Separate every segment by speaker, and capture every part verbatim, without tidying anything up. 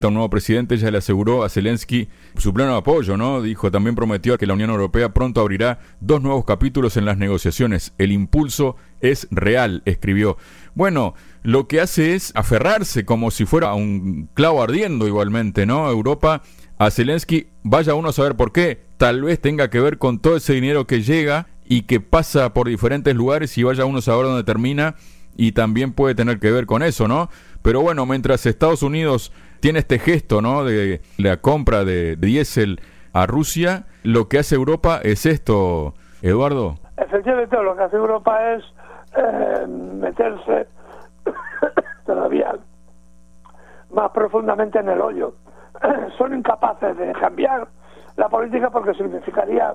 Speaker 1: Un nuevo presidente ya le aseguró a Zelensky su pleno apoyo, ¿no? Dijo, también prometió que la Unión Europea pronto abrirá dos nuevos capítulos en las negociaciones. El impulso es real, escribió. Bueno, lo que hace es aferrarse como si fuera un clavo ardiendo igualmente, ¿no? Europa a Zelensky, vaya uno a saber por qué. Tal vez tenga que ver con todo ese dinero que llega y que pasa por diferentes lugares y vaya uno a saber dónde termina, y también puede tener que ver con eso, ¿no? Pero bueno, mientras Estados Unidos tiene este gesto, ¿no?, de la compra de diésel a Rusia, lo que hace Europa es esto, Eduardo.
Speaker 2: Efectivamente, lo que hace Europa es eh, meterse todavía más profundamente en el hoyo. Son incapaces de cambiar la política porque significaría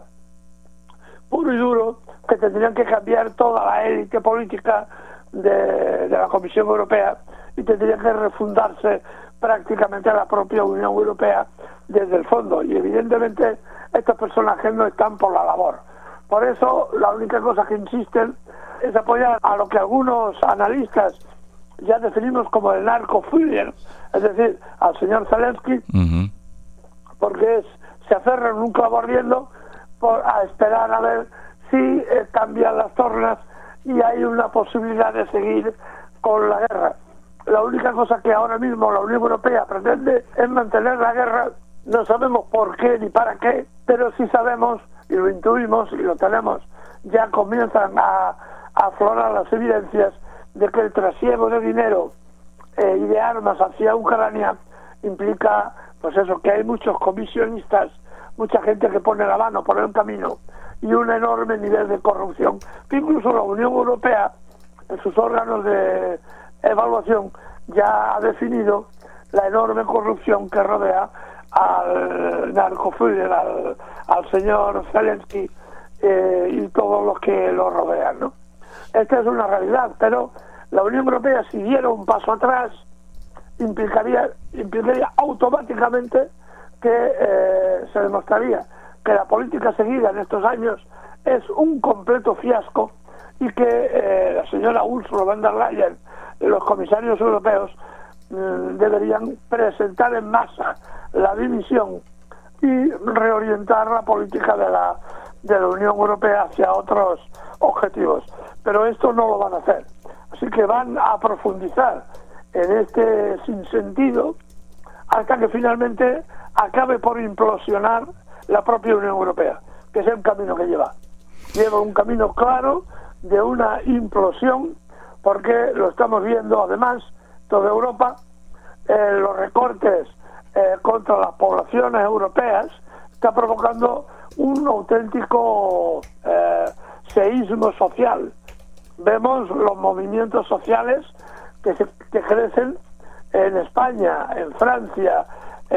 Speaker 2: puro y duro que tendrían que cambiar toda la élite política de, de la Comisión Europea y tendría que refundarse prácticamente a la propia Unión Europea desde el fondo, y evidentemente estos personajes no están por la labor. Por eso la única cosa que insisten es apoyar a lo que algunos analistas ya definimos como el narco-Führer, es decir, al señor Zelensky, uh-huh. porque es, se aferran un clavo ardiendo por, a esperar a ver si eh, cambian las tornas y hay una posibilidad de seguir con la guerra. La única cosa que ahora mismo la Unión Europea pretende es mantener la guerra. No sabemos por qué ni para qué, pero sí sabemos, y lo intuimos y lo tenemos, ya comienzan a, a aflorar las evidencias de que el trasiego de dinero eh, y de armas hacia Ucrania implica, pues eso, que hay muchos comisionistas, mucha gente que pone la mano por el camino y un enorme nivel de corrupción, que incluso la Unión Europea, en sus órganos de evaluación, ya ha definido la enorme corrupción que rodea al narcoführer, al, al señor Zelensky eh, y todos los que lo rodean, ¿no? Esta es una realidad, pero la Unión Europea, si diera un paso atrás, implicaría, implicaría automáticamente que eh, se demostraría que la política seguida en estos años es un completo fiasco y que eh, la señora Ursula von der Leyen y los comisarios europeos mm, deberían presentar en masa la dimisión y reorientar la política de la, de la Unión Europea hacia otros objetivos. Pero esto no lo van a hacer. Así que van a profundizar en este sinsentido hasta que finalmente acabe por implosionar la propia Unión Europea, que es el camino que lleva. Lleva un camino claro de una implosión, porque lo estamos viendo además toda Europa, eh, los recortes eh, contra las poblaciones europeas está provocando un auténtico eh, seísmo social. Vemos los movimientos sociales que, se, que crecen en España, en Francia,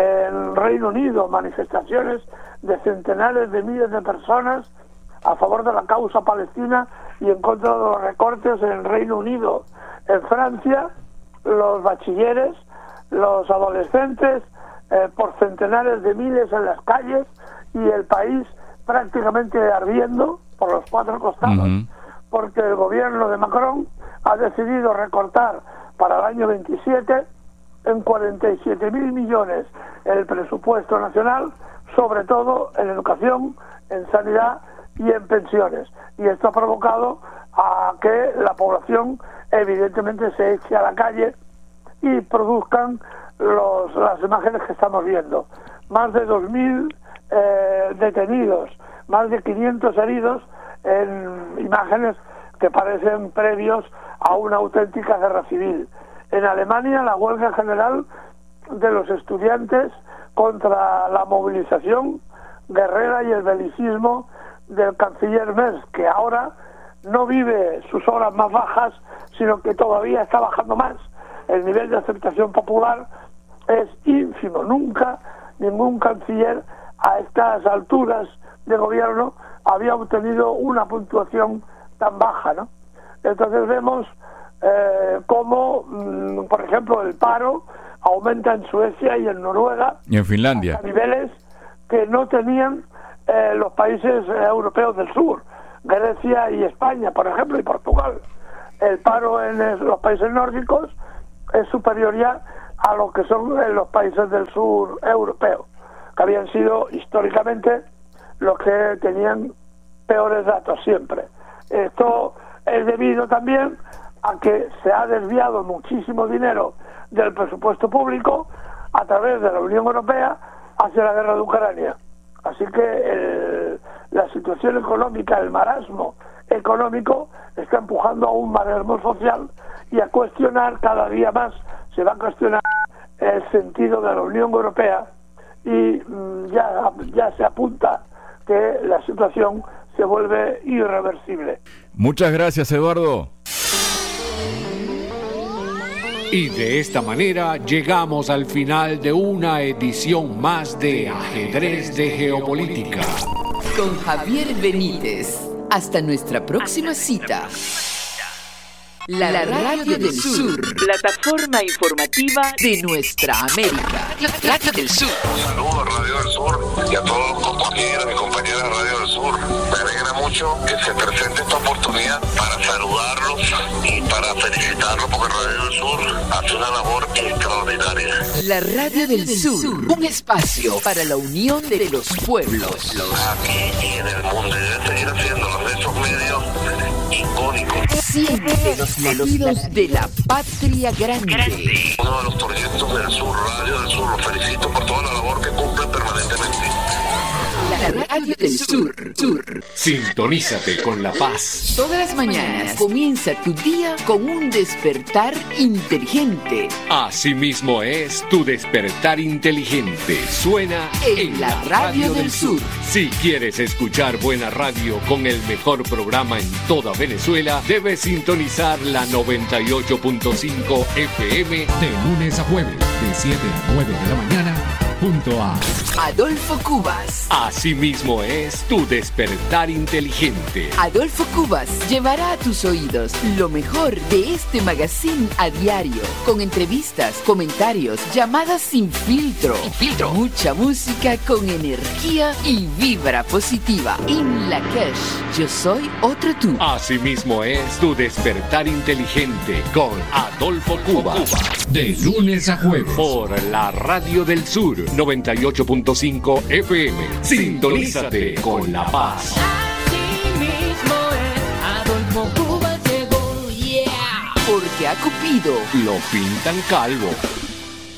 Speaker 2: en Reino Unido, manifestaciones de centenares de miles de personas a favor de la causa palestina y en contra de los recortes en el Reino Unido. En Francia, los bachilleres, los adolescentes, eh, por centenares de miles en las calles, y el país prácticamente ardiendo por los cuatro costados, uh-huh. porque el gobierno de Macron ha decidido recortar para el año veintisiete en cuarenta y siete mil millones el presupuesto nacional, sobre todo en educación, en sanidad y en pensiones. Y esto ha provocado a que la población evidentemente se eche a la calle y produzcan los, las imágenes que estamos viendo. Más de dos mil eh, detenidos, más de quinientos heridos en imágenes que parecen previos a una auténtica guerra civil. En Alemania, la huelga general de los estudiantes contra la movilización guerrera y el belicismo del canciller Merz, que ahora no vive sus horas más bajas, sino que todavía está bajando más. El nivel de aceptación popular es ínfimo. Nunca ningún canciller a estas alturas de gobierno había obtenido una puntuación tan baja, ¿no? Entonces vemos eh, cómo, mmm, por ejemplo, el paro aumenta en Suecia y en Noruega
Speaker 1: y en Finlandia
Speaker 2: a niveles que no tenían eh, los países eh, europeos del sur, Grecia y España, por ejemplo, y Portugal. El paro en el, los países nórdicos es superior ya a lo que son los países del sur europeo, que habían sido históricamente los que tenían peores datos siempre. Esto es debido también a que se ha desviado muchísimo dinero del presupuesto público a través de la Unión Europea hacia la guerra de Ucrania. Así que el, la situación económica, el marasmo económico, está empujando a un marasmo social y a cuestionar cada día más, se va a cuestionar el sentido de la Unión Europea y mmm, ya, ya se apunta que la situación se vuelve irreversible.
Speaker 1: Muchas gracias, Eduardo.
Speaker 3: Y de esta manera llegamos al final de una edición más de Ajedrez de Geopolítica.
Speaker 4: Con Javier Benítez. Hasta nuestra próxima cita. La, la Radio del Sur, plataforma informativa de nuestra América. La Radio del Sur.
Speaker 5: Saludos a Radio del Sur y a todos los compañeros y compañeras de Radio del Sur. Me alegra mucho que se presente esta oportunidad para saludarlos y para felicitarlos porque Radio del Sur hace una labor extraordinaria.
Speaker 4: La Radio del Sur, un espacio para la unión de los pueblos.
Speaker 5: Aquí y en el mundo y debe seguir haciéndolo de esos medios icónicos.
Speaker 4: Siempre los latidos de la patria grande.
Speaker 5: Uno de los proyectos del Sur, Radio del Sur, los felicito por toda la labor que cumplen permanentemente.
Speaker 4: La Radio del Sur. Sur.
Speaker 3: Sintonízate con La Paz.
Speaker 4: Todas las mañanas comienza tu día con un despertar inteligente.
Speaker 3: Asimismo es tu despertar inteligente. Suena
Speaker 4: en la Radio del Sur.
Speaker 3: Si quieres escuchar buena radio con el mejor programa en toda Venezuela, debes sintonizar la noventa y ocho punto cinco F M de lunes a jueves, de siete a nueve de la mañana. Junto a
Speaker 4: Adolfo Cubas.
Speaker 3: Asimismo es tu despertar inteligente.
Speaker 4: Adolfo Cubas llevará a tus oídos lo mejor de este magazine a diario, con entrevistas, comentarios, llamadas sin filtro, sin filtro, mucha música con energía y vibra positiva. In la Cash, yo soy otro tú.
Speaker 3: Asimismo es tu despertar inteligente con Adolfo Cubas. De lunes a jueves por la Radio del Sur. noventa y ocho punto cinco F M. Sintonízate con La Paz.
Speaker 4: Así mismo es, Adolfo Cubas llegó, yeah. Porque a Cupido
Speaker 3: lo pintan calvo.